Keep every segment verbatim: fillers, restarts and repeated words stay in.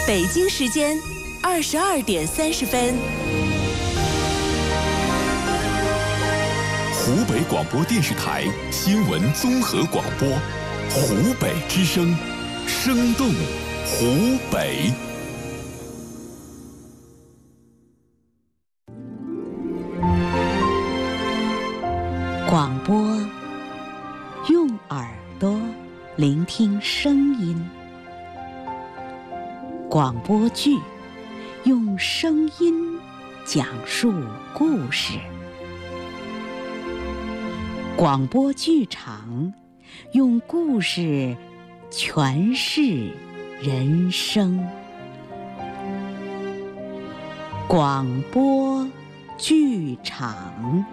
北京时间二十二点三十分。 湖北广播电视台新闻综合广播，湖北之声，生动湖北。 广播，用耳朵聆听声音；广播剧，用声音讲述故事；广播剧场，用故事诠释人生。广播剧场。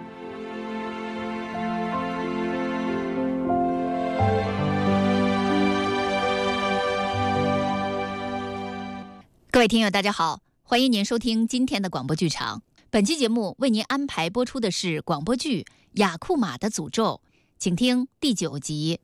各位听友大家好，欢迎您收听今天的广播剧场。本期节目为您安排播出的是广播剧《雅库玛的诅咒》，请听第九集。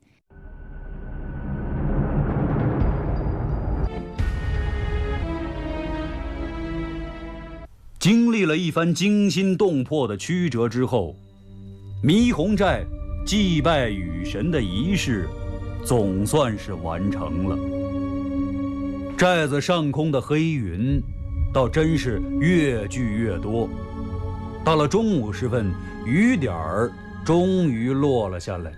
经历了一番惊心动魄的曲折之后，霓虹寨祭拜雨神的仪式总算是完成了。寨子上空的黑云倒真是越聚越多，到了中午时分，雨点儿终于落了下来。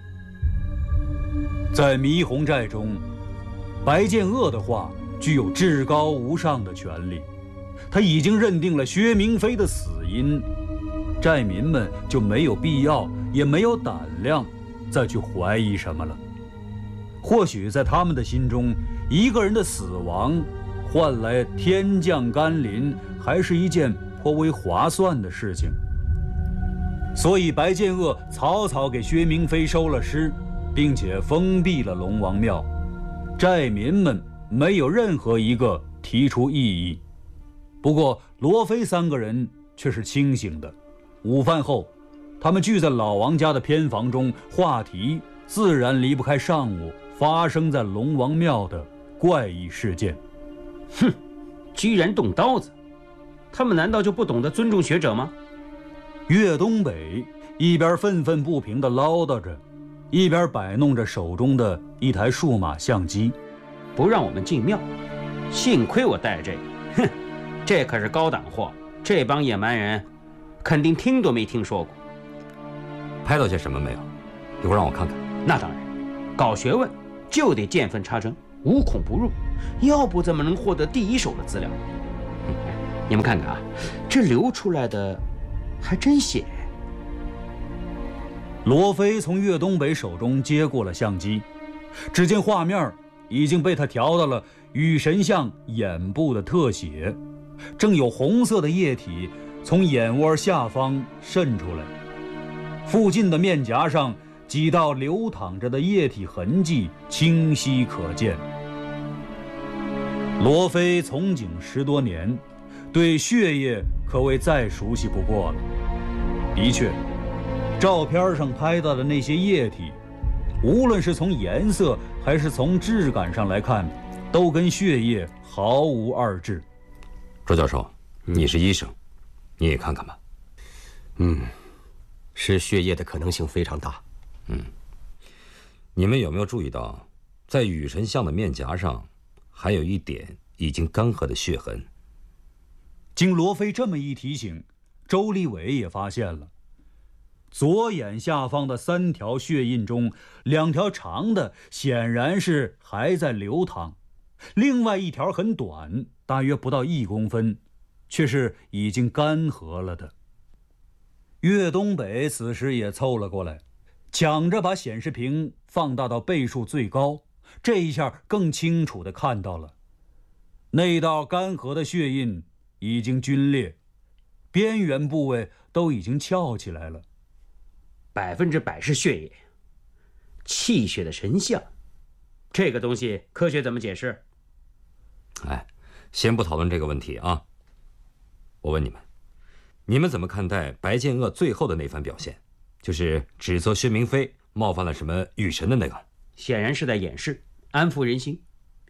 在霓虹寨中，白剑恶的话具有至高无上的权力，他已经认定了薛明飞的死因，寨民们就没有必要也没有胆量再去怀疑什么了。或许在他们的心中，一个人的死亡换来天降甘霖还是一件颇为划算的事情。所以白剑恶草草给薛明飞收了尸，并且封闭了龙王庙，寨民们没有任何一个提出异议。不过罗非三个人却是清醒的。午饭后，他们聚在老王家的偏房中，话题自然离不开上午发生在龙王庙的怪异事件。 哼，居然动刀子，他们难道就不懂得尊重学者吗？ 岳东北一边愤愤不平地唠叨着，一边摆弄着手中的一台数码相机。 不让我们进庙，幸亏我带这个，哼，这可是高档货，这帮野蛮人肯定听都没听说过。 拍到些什么没有？一会儿让我看看。 那当然，搞学问就得见缝插针，无孔不入，要不怎么能获得第一手的资料？你们看看啊，这流出来的还真血。 罗非从岳东北手中接过了相机，只见画面已经被他调到了雨神像眼部的特写，正有红色的液体从眼窝下方渗出来，附近的面颊上几道流淌着的液体痕迹清晰可见。罗非从警十多年，对血液可谓再熟悉不过了。的确，照片上拍到的那些液体，无论是从颜色还是从质感上来看，都跟血液毫无二致。 周教授，你是医生，你也看看吧。 嗯，是血液的可能性非常大。 嗯，你们有没有注意到，在雨神像的面颊上，还有一点已经干涸的血痕？ 经罗非这么一提醒，周立伟也发现了，左眼下方的三条血印中，两条长的显然是还在流淌，另外一条很短，大约不到一公分，却是已经干涸了的。岳东北此时也凑了过来，抢着把显示屏放大到倍数最高，这一下更清楚地看到了，那道干涸的血印已经皲裂，边缘部位都已经翘起来了。 百分之百是血液，气血的神像，这个东西科学怎么解释？ 哎，先不讨论这个问题啊。我问你们，你们怎么看待白剑恶最后的那番表现？就是指责薛明飞冒犯了什么雨神的那个？ 显然是在掩饰，安抚人心。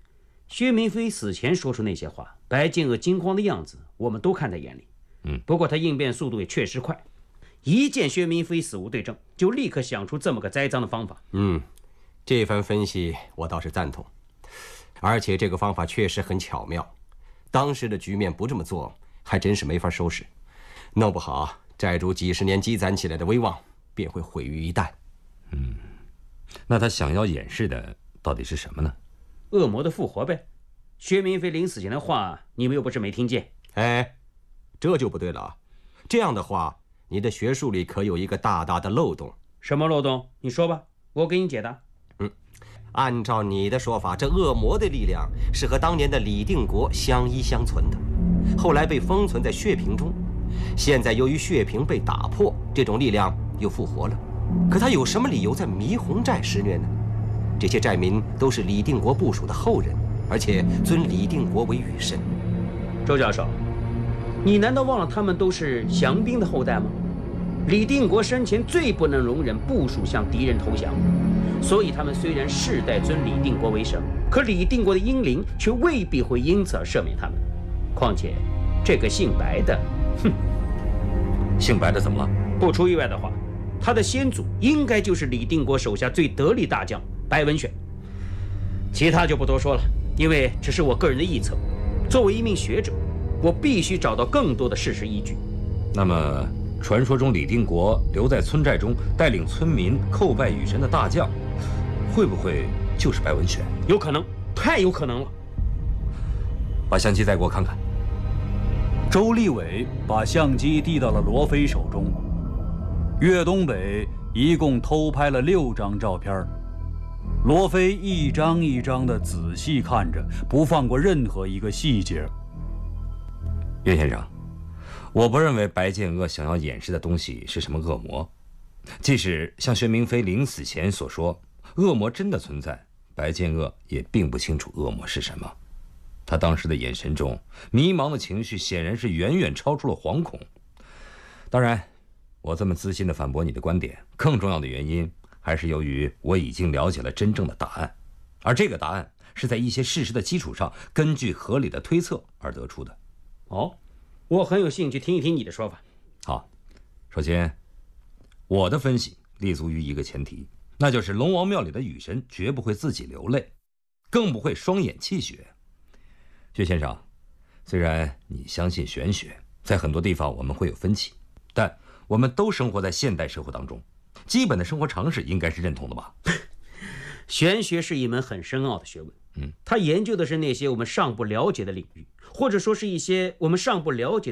薛明飞死前说出那些话，白剑恶惊慌的样子，我们都看在眼里。 嗯， 不过他应变速度也确实快，一见薛明飞死无对证，就立刻想出这么个栽赃的方法。 嗯，这番分析我倒是赞同，而且这个方法确实很巧妙。当时的局面不这么做，还真是没法收拾，弄不好债主几十年积攒起来的威望便会毁于一旦。 嗯，那他想要掩饰的到底是什么呢？ 恶魔的复活呗。薛明飞临死前的话，你们又不是没听见。 哎，这就不对了啊！这样的话，你的学术里可有一个大大的漏洞。 什么漏洞？你说吧，我给你解答。 嗯，按照你的说法，这恶魔的力量是和当年的李定国相依相存的，后来被封存在血瓶中，现在由于血瓶被打破，这种力量又复活了。可他有什么理由在迷红寨施虐呢？这些寨民都是李定国部属的后人，而且尊李定国为雨神。 周教授，你难道忘了他们都是降兵的后代吗？李定国生前最不能容忍部属向敌人投降，所以他们虽然世代尊李定国为神，可李定国的英灵却未必会因此而赦免他们。况且，这个姓白的，哼， 姓白的怎么了？ 不出意外的话，他的先祖应该就是李定国手下最得力大将白文选。其他就不多说了，因为只是我个人的臆测。作为一名学者，我必须找到更多的事实依据。 那么，传说中李定国留在村寨中带领村民叩拜雨神的大将，会不会就是白文选？ 有可能，太有可能了。 把相机再给我看看。 周立伟把相机递到了罗非手中。岳东北一共偷拍了六张照片，罗非一张一张地仔细看着，不放过任何一个细节。 岳先生，我不认为白剑恶想要掩饰的东西是什么恶魔。即使像薛明飞临死前所说，恶魔真的存在，白剑恶也并不清楚恶魔是什么。他当时的眼神中，迷茫的情绪显然是远远超出了惶恐。当然，我这么自信地反驳你的观点，更重要的原因还是由于我已经了解了真正的答案，而这个答案是在一些事实的基础上，根据合理的推测而得出的。 哦，我很有兴趣听一听你的说法。 好，首先，我的分析立足于一个前提，那就是龙王庙里的雨神绝不会自己流泪，更不会双眼泣血。薛先生，虽然你相信玄学，在很多地方我们会有分歧，但我们都生活在现代社会当中，基本的生活常识应该是认同的吧？ 玄学是一门很深奥的学问， 嗯， 它研究的是那些我们尚不了解的领域，或者说是一些我们尚不了解